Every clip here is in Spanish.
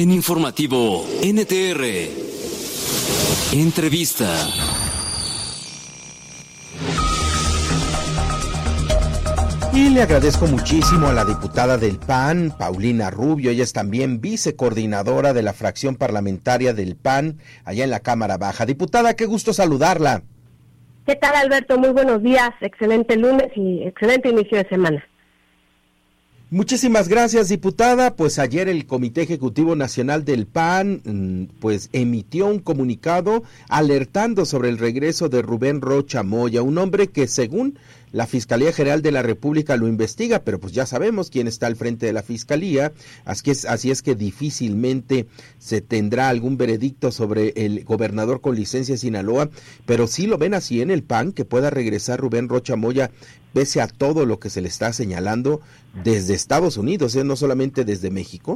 En Informativo NTR. Entrevista. Y le agradezco muchísimo a la diputada del PAN, Paulina Rubio. Ella es también vicecoordinadora de la fracción parlamentaria del PAN allá en la Cámara Baja. Diputada, qué gusto saludarla. ¿Qué tal, Alberto? Muy buenos días, excelente lunes y excelente inicio de semana. Muchísimas gracias, diputada. Pues ayer el Comité Ejecutivo Nacional del PAN pues emitió un comunicado alertando sobre el regreso de Rubén Rocha Moya, un hombre que según la Fiscalía General de la República lo investiga, pero pues ya sabemos quién está al frente de la Fiscalía, así es que difícilmente se tendrá algún veredicto sobre el gobernador con licencia de Sinaloa, pero sí lo ven así en el PAN, que pueda regresar Rubén Rocha Moya pese a todo lo que se le está señalando desde Estados Unidos, no solamente desde México.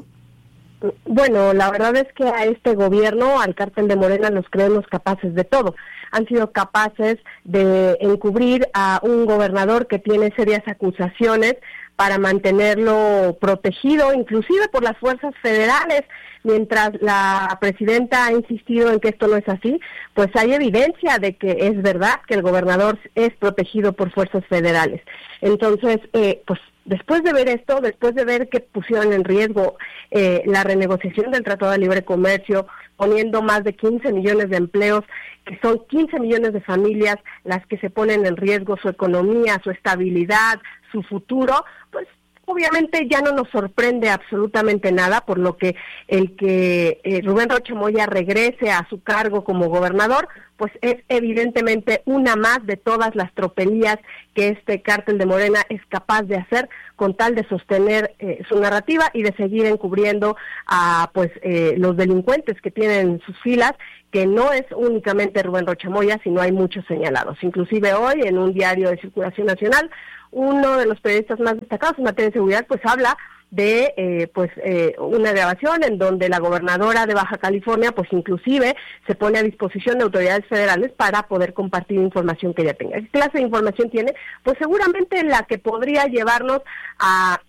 Bueno, la verdad es que a este gobierno, al cártel de Morena, los creemos capaces de todo. Han sido capaces de encubrir a un gobernador que tiene serias acusaciones para mantenerlo protegido, inclusive por las fuerzas federales. Mientras la presidenta ha insistido en que esto no es así, pues hay evidencia de que es verdad que el gobernador es protegido por fuerzas federales. Entonces, pues después de ver esto, después de ver que pusieron en riesgo la renegociación del Tratado de Libre Comercio, poniendo más de 15 millones de empleos, que son 15 millones de familias las que se ponen en riesgo su economía, su estabilidad, su futuro, pues obviamente ya no nos sorprende absolutamente nada, por lo que el que Rubén Rocha Moya regrese a su cargo como gobernador, pues es evidentemente una más de todas las tropelías que este cártel de Morena es capaz de hacer con tal de sostener su narrativa y de seguir encubriendo a los delincuentes que tienen en sus filas, que no es únicamente Rubén Rocha Moya, sino hay muchos señalados. Inclusive hoy en un diario de circulación nacional, uno de los periodistas más destacados en materia de seguridad pues habla de una grabación en donde la gobernadora de Baja California pues inclusive se pone a disposición de autoridades federales para poder compartir información que ella tenga. ¿Qué clase de información tiene? Pues seguramente la que podría llevarnos a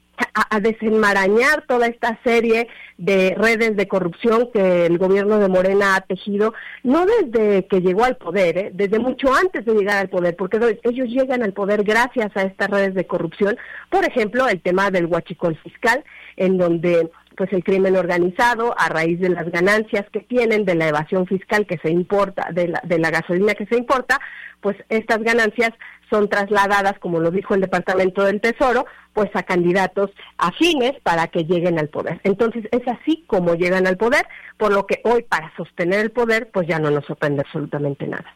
desenmarañar toda esta serie de redes de corrupción que el gobierno de Morena ha tejido, no desde que llegó al poder, desde mucho antes de llegar al poder, porque ellos llegan al poder gracias a estas redes de corrupción. Por ejemplo, el tema del huachicol fiscal, en donde pues el crimen organizado, a raíz de las ganancias que tienen de la evasión fiscal que se importa, de la gasolina que se importa, pues estas ganancias son trasladadas, como lo dijo el Departamento del Tesoro, pues a candidatos afines para que lleguen al poder. Entonces es así como llegan al poder, por lo que hoy para sostener el poder pues ya no nos sorprende absolutamente nada.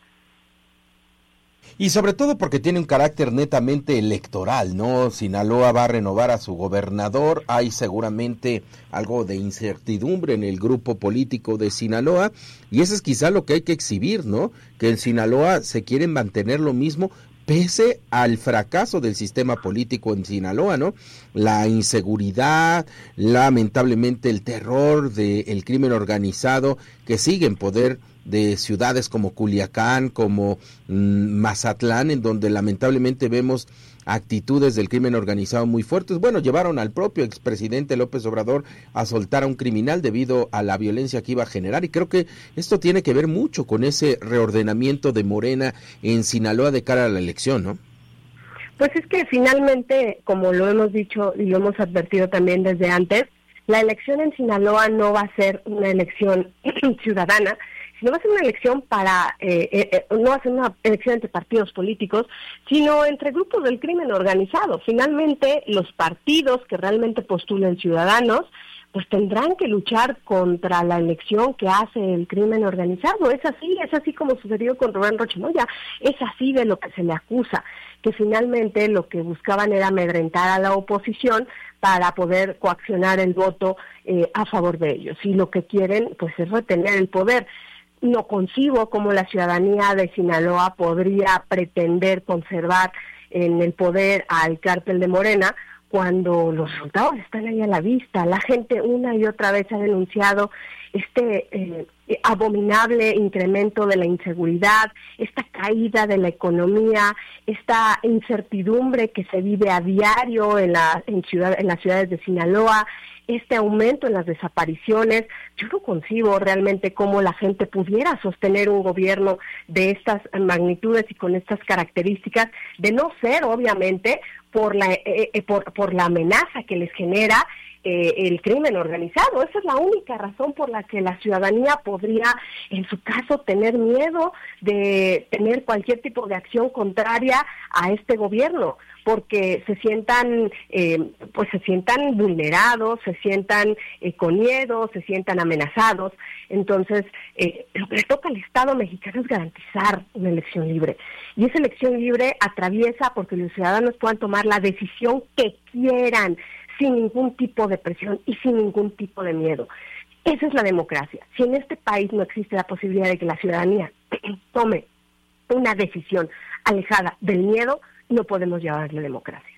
Y sobre todo porque tiene un carácter netamente electoral, ¿no? Sinaloa va a renovar a su gobernador, hay seguramente algo de incertidumbre en el grupo político de Sinaloa, y eso es quizá lo que hay que exhibir, ¿no? Que en Sinaloa se quiere mantener lo mismo, pese al fracaso del sistema político en Sinaloa, ¿no? La inseguridad, lamentablemente el terror del crimen organizado que sigue en poder de ciudades como Culiacán, como Mazatlán, en donde lamentablemente vemos actitudes del crimen organizado muy fuertes. Bueno, llevaron al propio expresidente López Obrador a soltar a un criminal debido a la violencia que iba a generar, y creo que esto tiene que ver mucho con ese reordenamiento de Morena en Sinaloa de cara a la elección, ¿no? Pues es que finalmente, como lo hemos dicho y lo hemos advertido también desde antes, la elección en Sinaloa no va a ser una elección ciudadana, no va a ser una elección no va a ser una elección entre partidos políticos, sino entre grupos del crimen organizado. Finalmente, los partidos que realmente postulen ciudadanos, pues tendrán que luchar contra la elección que hace el crimen organizado. Es así como sucedió con Rubén Rocha Moya, es así de lo que se le acusa, que finalmente lo que buscaban era amedrentar a la oposición para poder coaccionar el voto a favor de ellos, y lo que quieren pues es retener el poder. No concibo cómo la ciudadanía de Sinaloa podría pretender conservar en el poder al cártel de Morena, cuando los resultados están ahí a la vista. La gente una y otra vez ha denunciado este abominable incremento de la inseguridad, esta caída de la economía, esta incertidumbre que se vive a diario en las ciudades de Sinaloa, este aumento en las desapariciones. Yo no concibo realmente cómo la gente pudiera sostener un gobierno de estas magnitudes y con estas características, de no ser, obviamente, por la amenaza que les genera el crimen organizado. Esa es la única razón por la que la ciudadanía podría, en su caso, tener miedo de tener cualquier tipo de acción contraria a este gobierno, porque se sientan vulnerados, se sientan con miedo, se sientan amenazados. Entonces, lo que le toca al Estado mexicano es garantizar una elección libre. Y esa elección libre atraviesa porque los ciudadanos puedan tomar la decisión que quieran, sin ningún tipo de presión y sin ningún tipo de miedo. Esa es la democracia. Si en este país no existe la posibilidad de que la ciudadanía tome una decisión alejada del miedo, no podemos llamarle democracia.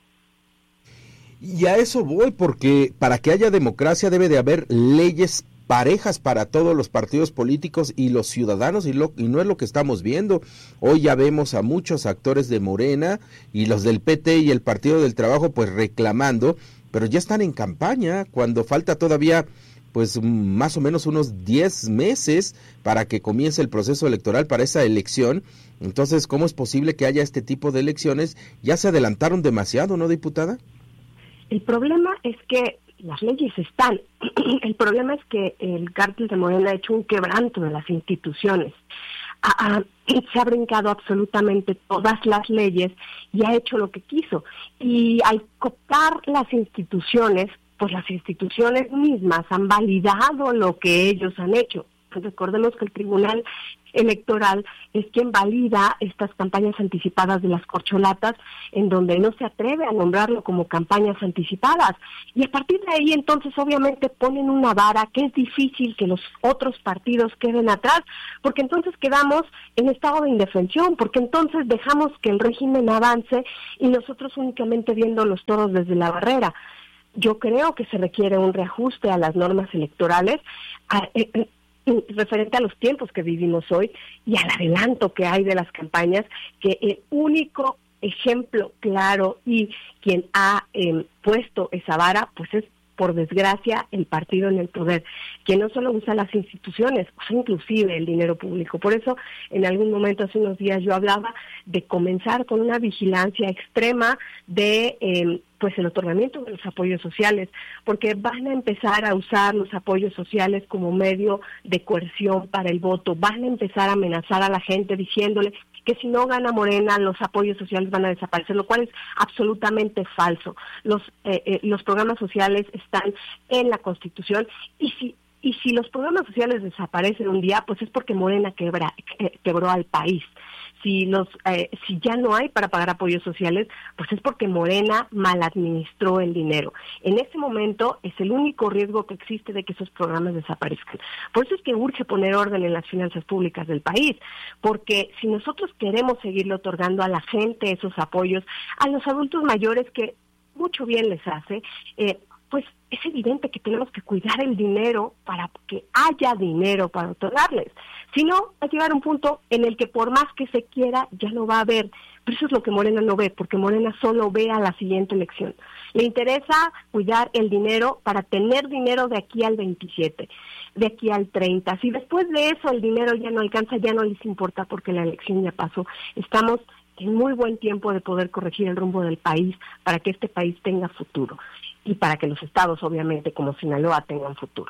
Y a eso voy, porque para que haya democracia debe de haber leyes parejas para todos los partidos políticos y los ciudadanos, y no es lo que estamos viendo. Hoy ya vemos a muchos actores de Morena y los del PT y el Partido del Trabajo pues reclamando, pero ya están en campaña cuando falta todavía pues más o menos unos 10 meses para que comience el proceso electoral para esa elección. Entonces, ¿cómo es posible que haya este tipo de elecciones? Ya se adelantaron demasiado, ¿no, diputada? El problema es que las leyes están. El problema es que el cártel de Morena ha hecho un quebranto de las instituciones. Se ha brincado absolutamente todas las leyes y ha hecho lo que quiso. Y al cooptar las instituciones, pues las instituciones mismas han validado lo que ellos han hecho. Recordemos que el Tribunal Electoral es quien valida estas campañas anticipadas de las corcholatas, en donde no se atreve a nombrarlo como campañas anticipadas. Y a partir de ahí, entonces, obviamente ponen una vara que es difícil que los otros partidos queden atrás, porque entonces quedamos en estado de indefensión, porque entonces dejamos que el régimen avance y nosotros únicamente viendo los toros desde la barrera. Yo creo que se requiere un reajuste a las normas electorales, referente a los tiempos que vivimos hoy y al adelanto que hay de las campañas, que el único ejemplo claro y quien ha puesto esa vara, pues es, por desgracia, el partido en el poder, que no solo usa las instituciones, usa inclusive el dinero público. Por eso, en algún momento, hace unos días, yo hablaba de comenzar con una vigilancia extrema de pues el otorgamiento de los apoyos sociales, porque van a empezar a usar los apoyos sociales como medio de coerción para el voto, van a empezar a amenazar a la gente diciéndole que si no gana Morena, los apoyos sociales van a desaparecer, lo cual es absolutamente falso. Los programas sociales están en la Constitución y si los programas sociales desaparecen un día, pues es porque Morena quebró al país. Si ya no hay para pagar apoyos sociales, pues es porque Morena maladministró el dinero. En este momento es el único riesgo que existe de que esos programas desaparezcan. Por eso es que urge poner orden en las finanzas públicas del país, porque si nosotros queremos seguirle otorgando a la gente esos apoyos, a los adultos mayores que mucho bien les hace, pues es evidente que tenemos que cuidar el dinero para que haya dinero para otorgarles. Si no, va a llegar a un punto en el que por más que se quiera, ya no va a haber. Pero eso es lo que Morena no ve, porque Morena solo ve a la siguiente elección. Le interesa cuidar el dinero para tener dinero de aquí al 27, de aquí al 30. Si después de eso el dinero ya no alcanza, ya no les importa porque la elección ya pasó. Estamos en muy buen tiempo de poder corregir el rumbo del país para que este país tenga futuro y para que los estados, obviamente, como Sinaloa, tengan futuro.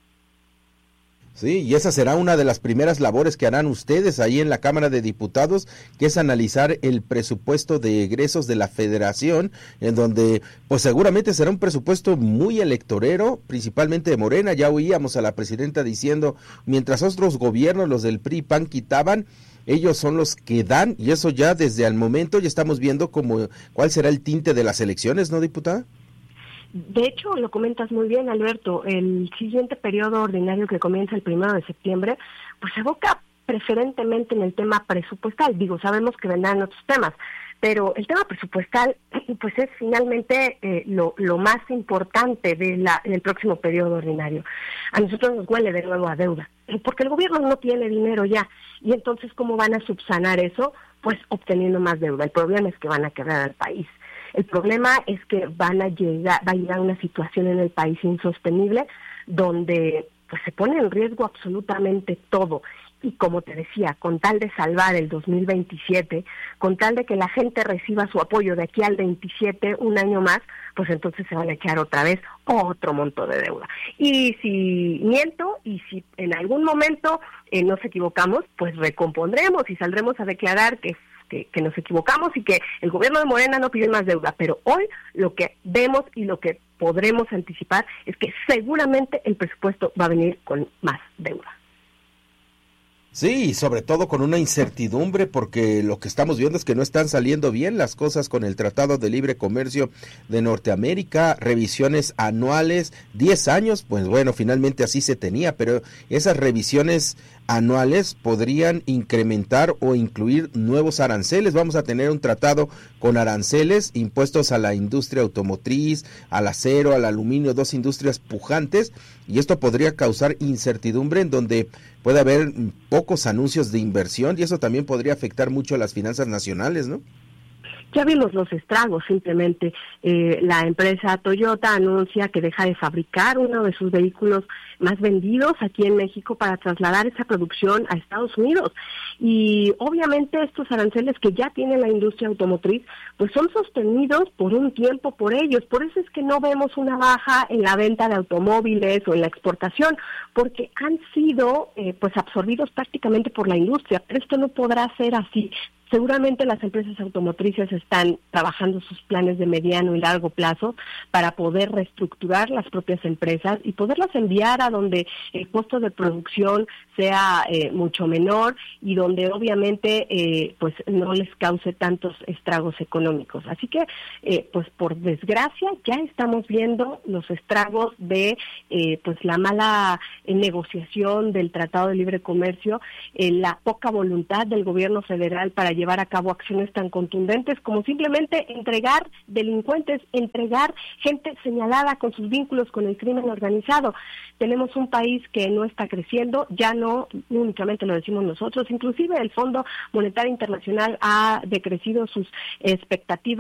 Sí, y esa será una de las primeras labores que harán ustedes ahí en la Cámara de Diputados, que es analizar el presupuesto de egresos de la Federación, en donde pues seguramente será un presupuesto muy electorero, principalmente de Morena. Ya oíamos a la presidenta diciendo, mientras otros gobiernos, los del PRI y PAN, quitaban, ellos son los que dan, y eso ya desde el momento ya estamos viendo cuál será el tinte de las elecciones, ¿no, diputada? De hecho, lo comentas muy bien, Alberto. El siguiente periodo ordinario que comienza el 1 de septiembre, pues se aboca preferentemente en el tema presupuestal. Digo, sabemos que vendrán otros temas, pero el tema presupuestal pues es finalmente lo más importante del próximo periodo ordinario. A nosotros nos huele de nuevo a deuda, porque el gobierno no tiene dinero ya, y entonces ¿cómo van a subsanar eso? Pues obteniendo más deuda. El problema es que van a quebrar al país. El problema es que va a llegar una situación en el país insostenible donde pues se pone en riesgo absolutamente todo. Y como te decía, con tal de salvar el 2027, con tal de que la gente reciba su apoyo de aquí al 27, un año más, pues entonces se van a echar otra vez otro monto de deuda. Y si miento, y si en algún momento nos equivocamos, pues recompondremos y saldremos a declarar que nos equivocamos y que el gobierno de Morena no pide más deuda. Pero hoy lo que vemos y lo que podremos anticipar es que seguramente el presupuesto va a venir con más deuda. Sí, y sobre todo con una incertidumbre, porque lo que estamos viendo es que no están saliendo bien las cosas con el Tratado de Libre Comercio de Norteamérica, revisiones anuales, 10 años, pues bueno, finalmente así se tenía, pero esas revisiones anuales podrían incrementar o incluir nuevos aranceles. Vamos a tener un tratado con aranceles impuestos a la industria automotriz, al acero, al aluminio, dos industrias pujantes, y esto podría causar incertidumbre en donde puede haber pocos anuncios de inversión, y eso también podría afectar mucho a las finanzas nacionales, ¿no? Ya vimos los estragos, simplemente la empresa Toyota anuncia que deja de fabricar uno de sus vehículos más vendidos aquí en México para trasladar esa producción a Estados Unidos. Y obviamente estos aranceles que ya tiene la industria automotriz, pues son sostenidos por un tiempo por ellos. Por eso es que no vemos una baja en la venta de automóviles o en la exportación, porque han sido pues absorbidos prácticamente por la industria. Pero esto no podrá ser así. Seguramente las empresas automotrices están trabajando sus planes de mediano y largo plazo para poder reestructurar las propias empresas y poderlas enviar a donde el costo de producción sea mucho menor y donde obviamente pues no les cause tantos estragos económicos. Así que pues por desgracia ya estamos viendo los estragos de pues la mala negociación del Tratado de Libre Comercio, la poca voluntad del gobierno federal para llevar a cabo acciones tan contundentes como simplemente entregar delincuentes, entregar gente señalada con sus vínculos con el crimen organizado. Tenemos un país que no está creciendo, ya no únicamente lo decimos nosotros, inclusive el Fondo Monetario Internacional ha decrecido sus expectativas